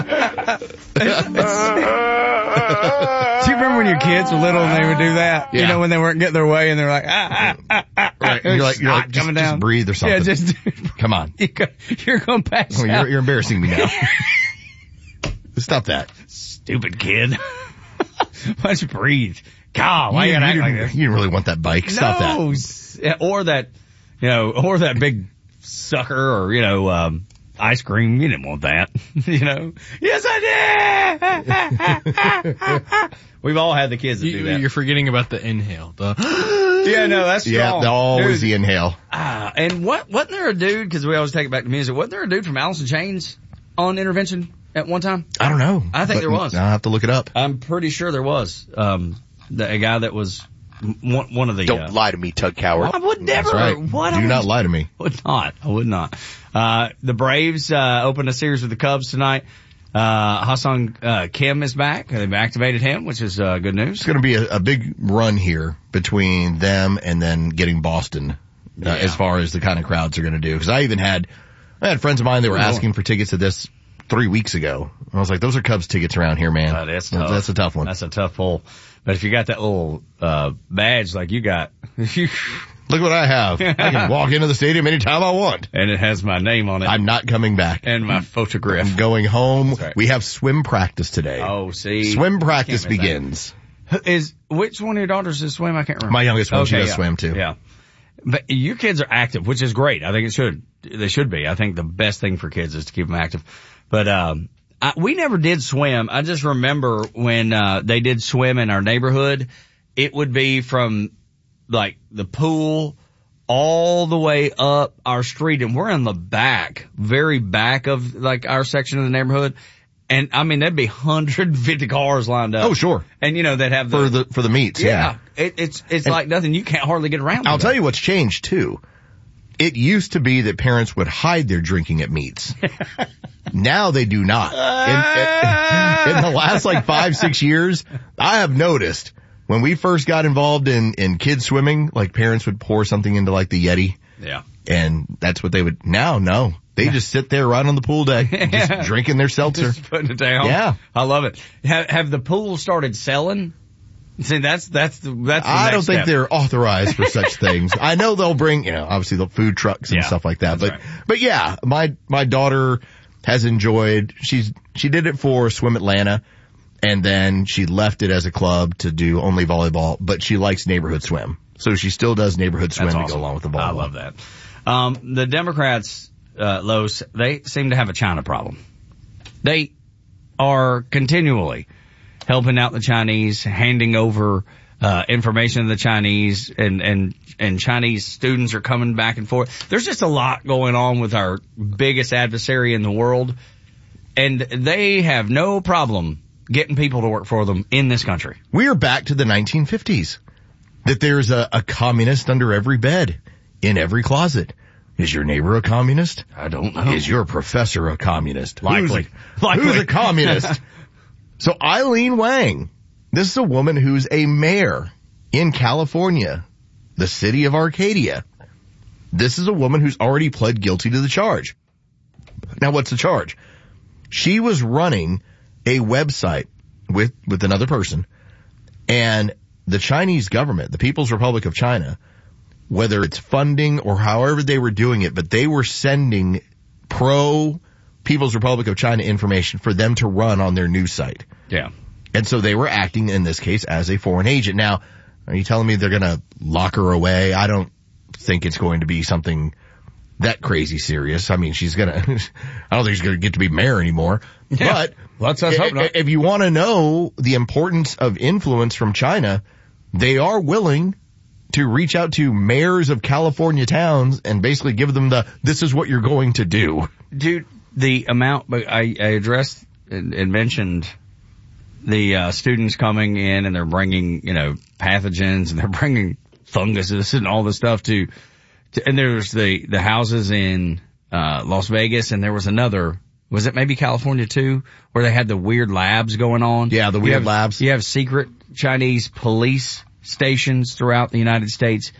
Do you remember when your kids were little and they would do that? Yeah. You know, when they weren't getting their way and they were like, Right. You're like, coming down. just breathe or something. Yeah, just Come on. you're going to pass Oh, out. you're embarrassing me now. Stop that. Stupid kid. Why don't you breathe? God, why you gotta act like this? You didn't really want that bike. Stop that. Or that, or that big sucker or, ice cream. You didn't want that, Yes, I did! We've all had the kids that do that. You're forgetting about the inhale. Yeah, no, that's strong. Yeah, always the inhale. And wasn't there a dude, because we always take it back to music, wasn't there a dude from Alice in Chains on Intervention at one time? I don't know. I think there was. I'll have to look it up. I'm pretty sure there was. A guy that was one of the... Don't lie to me, Tug Coward. I would never. That's right. What? Do not lie to me. I would not. The Braves opened a series with the Cubs tonight. Ha-Seong Kim is back. They've activated him, which is good news. It's going to be a big run here between them and then getting Boston as far as the kind of crowds are going to do. Because I had friends of mine that were asking for tickets to this 3 weeks ago. I was like, those are Cubs tickets around here, man. That's tough. That's a tough one. That's a tough pull. But if you got that little badge like you got, look what I have. I can walk into the stadium anytime I want. And it has my name on it. I'm not coming back. And my photograph. I'm going home. Right. We have swim practice today. Oh, see. Swim practice begins. Which one of your daughters does swim? I can't remember. My youngest one, she does swim too. Yeah. But your kids are active, which is great. I think they should be. I think the best thing for kids is to keep them active. But, we never did swim. I just remember when, they did swim in our neighborhood, it would be from like the pool all the way up our street, and we're in the back, very back of like our section of the neighborhood. And I mean, there'd be 150 cars lined up. Oh, sure. And they'd have for the meets. Yeah. It's like nothing. You can't hardly get around. I'll tell you what's changed too. It used to be that parents would hide their drinking at meets. Now they do not. In the last 5-6 years, I have noticed when we first got involved in kids swimming, parents would pour something into the Yeti. Yeah. And that's what they would. Now, no. They just sit there right on the pool deck, just drinking their seltzer. Just putting it down. Yeah. I love it. Have the pools started selling? See, that's the I don't think step. they're authorized for such things. I know they'll bring, obviously the food trucks and stuff like that. But yeah, my daughter has enjoyed, she did it for Swim Atlanta, and then she left it as a club to do only volleyball, but she likes neighborhood swim. So she still does neighborhood swim to go along with the volleyball. I love that. The Democrats, Lowe's, they seem to have a China problem. They are continually helping out the Chinese, handing over information to the Chinese, and Chinese students are coming back and forth. There's just a lot going on with our biggest adversary in the world, and they have no problem getting people to work for them in this country. We are back to the 1950s. That there's a communist under every bed, in every closet. Is your neighbor a communist? I don't know. Is your professor a communist? Likely. Who's a communist? So Eileen Wang, this is a woman who's a mayor in California, the city of Arcadia. This is a woman who's already pled guilty to the charge. Now, what's the charge? She was running a website with another person, and the Chinese government, the People's Republic of China, whether it's funding or however they were doing it, but they were sending pro People's Republic of China information for them to run on their news site. Yeah. And so they were acting in this case as a foreign agent. Now, are you telling me they're going to lock her away? I don't think it's going to be something that crazy serious. I mean, I don't think she's going to get to be mayor anymore. Yeah. But let's hope not. If you want to know the importance of influence from China, they are willing to reach out to mayors of California towns and basically give them this is what you're going to do. Dude, the amount, I addressed and mentioned the students coming in and they're bringing, pathogens and they're bringing funguses and all this stuff and there's the houses in Las Vegas, and there was another, was it maybe California too, where they had the weird labs going on? Yeah, the weird labs. You have secret Chinese police stations throughout the United States.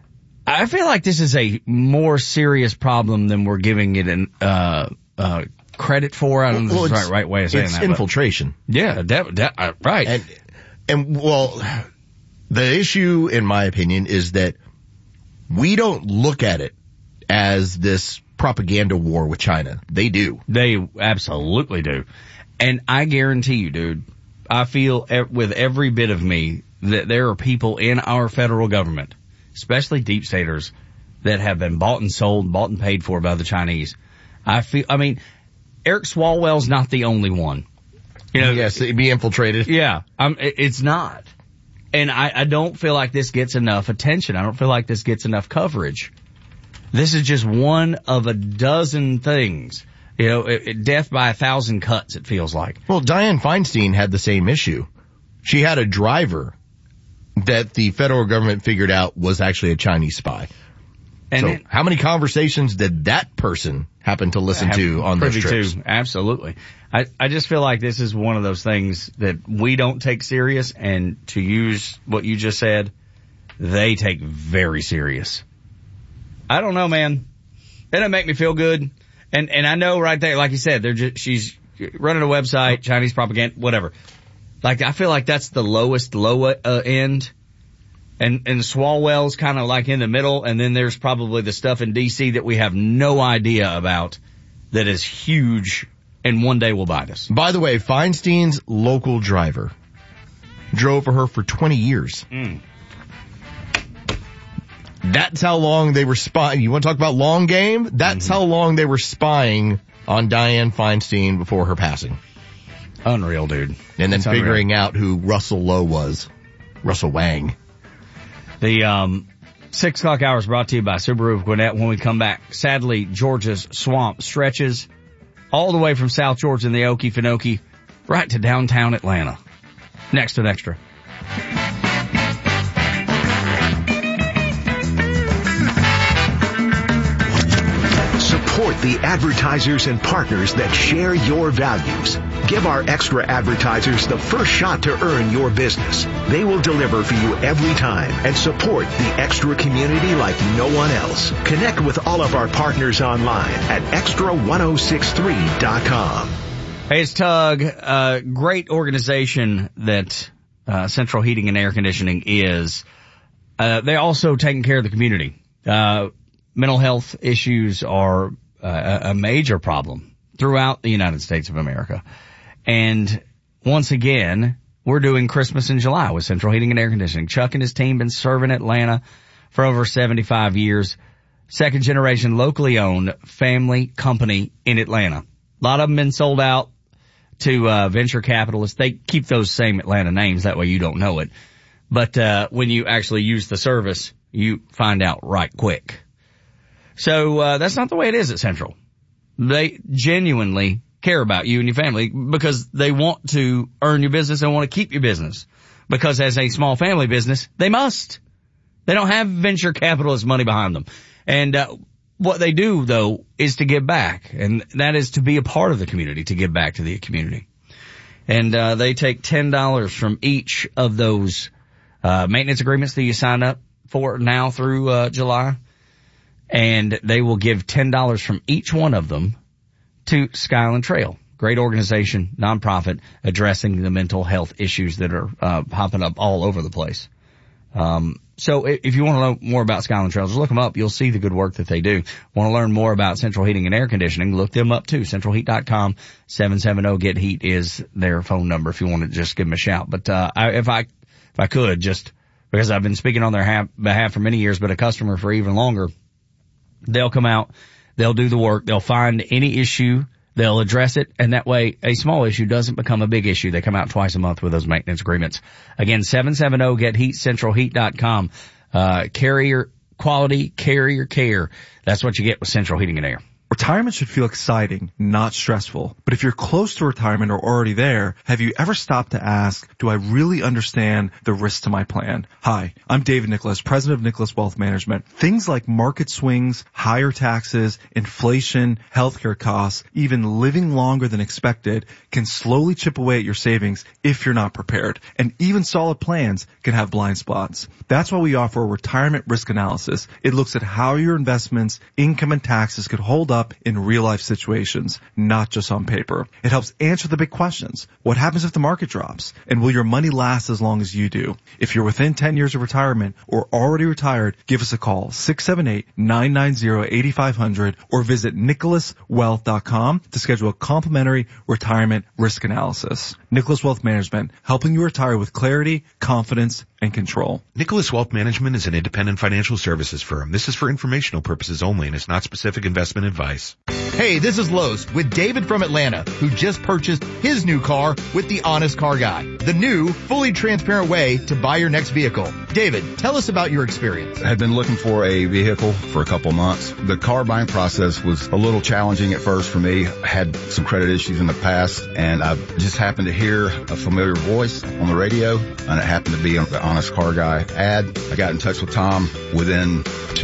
I feel like this is a more serious problem than we're giving it credit for. I don't know if it's the right way of saying it's that. It's infiltration. Yeah, right. And well, the issue, in my opinion, is that we don't look at it as this propaganda war with China. They do. They absolutely do. And I guarantee you, dude, I feel with every bit of me that there are people in our federal government, especially deep staters, that have been bought and sold, bought and paid for by the Chinese. Eric Swalwell's not the only one. Yes, it'd be infiltrated. Yeah, it's not. And I don't feel like this gets enough attention. I don't feel like this gets enough coverage. This is just one of a dozen things. Death by 1,000 cuts, it feels like. Well, Dianne Feinstein had the same issue. She had a driver that the federal government figured out was actually a Chinese spy. And how many conversations did that person happen to listen to on those trips? Absolutely. I just feel like this is one of those things that we don't take serious, and to use what you just said, they take very serious. I don't know, man. It doesn't make me feel good. And I know right there, like you said, she's running a website, Chinese propaganda, whatever. Like, I feel like that's the lowest end. And Swalwell's kind of like in the middle, and then there's probably the stuff in D.C. that we have no idea about that is huge and one day will bite us. By the way, Feinstein's local driver drove for her for 20 years. That's how long they were spying. You want to talk about long game? That's how long they were spying on Dianne Feinstein before her passing. Unreal, dude. And then figuring out who Russell Lowe was. Russell Wang. The 6 o'clock hour is brought to you by Subaru of Gwinnett. When we come back, sadly, Georgia's swamp stretches all the way from South Georgia in the Okefenokee right to downtown Atlanta. Next on Extra. Support the advertisers and partners that share your values. Give our Extra advertisers the first shot to earn your business. They will deliver for you every time and support the Extra community like no one else. Connect with all of our partners online at extra1063.com. Hey, it's Tug. Great organization that Central Heating and Air Conditioning is. They're also taking care of the community. Mental health issues are a major problem throughout the United States of America. And once again, we're doing Christmas in July with Central Heating and Air Conditioning. Chuck and his team been serving Atlanta for over 75 years. Second generation, locally owned family company in Atlanta. A lot of them been sold out to venture capitalists. They keep those same Atlanta names. That way you don't know it. But when you actually use the service, you find out right quick. So that's not the way it is at Central. They genuinely care about you and your family because they want to earn your business and want to keep your business. Because as a small family business, they must. They don't have venture capitalist money behind them. And what they do, though, is to give back. And that is to be a part of the community, to give back to the community. And they take $10 from each of those maintenance agreements that you sign up for now through July. And they will give $10 from each one of them to Skyland Trail. Great organization, nonprofit, addressing the mental health issues that are popping up all over the place. So if you want to know more about Skyland Trail, just look them up. You'll see the good work that they do. Want to learn more about Central Heating and Air Conditioning, look them up too. CentralHeat.com, 770-GET-HEAT is their phone number if you want to just give them a shout. But if I could, just because I've been speaking on their behalf for many years, but a customer for even longer, they'll come out, they'll do the work, they'll find any issue, they'll address it, and that way a small issue doesn't become a big issue. They come out twice a month with those maintenance agreements. Again, 770-GET-HEAT, CentralHeat.com. Carrier quality, carrier care. That's what you get with Central Heating and Air. Retirement should feel exciting, not stressful. But if you're close to retirement or already there, have you ever stopped to ask, do I really understand the risks to my plan? Hi, I'm David Nicholas, president of Nicholas Wealth Management. Things like market swings, higher taxes, inflation, healthcare costs, even living longer than expected can slowly chip away at your savings if you're not prepared. And even solid plans can have blind spots. That's why we offer a retirement risk analysis. It looks at how your investments, income, and taxes could hold up up in real life situations, not just on paper. It helps answer the big questions. What happens if the market drops? And will your money last as long as you do? If you're within 10 years of retirement or already retired, give us a call, 678-990-8500, or visit nicholaswealth.com to schedule a complimentary retirement risk analysis. Nicholas Wealth Management, helping you retire with clarity, confidence, and control. Nicholas Wealth Management is an independent financial services firm. This is for informational purposes only and is not specific investment advice. Hey, this is Lowe's with David from Atlanta, who just purchased his new car with the Honest Car Guy, the new, fully transparent way to buy your next vehicle. David, tell us about your experience. I had been looking for a vehicle for a couple months. The car buying process was a little challenging at first for me. I had some credit issues in the past, and I just happened to hear a familiar voice on the radio, and it happened to be on the Honest Car Guy ad. I got in touch with Tom within 2